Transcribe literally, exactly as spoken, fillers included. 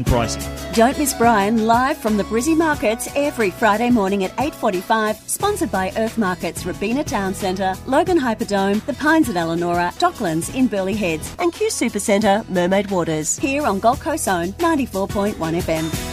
pricing. Don't miss Brian live from the Brizzy Markets every Friday morning at eight forty-five, sponsored by Earth Markets, Robina Town Centre, Logan Hyperdome, The Pines at Elanora, Docklands in Burleigh Heads, and Q Supercentre, Mermaid Waters, here on Gold Coast Zone ninety-four point one F M.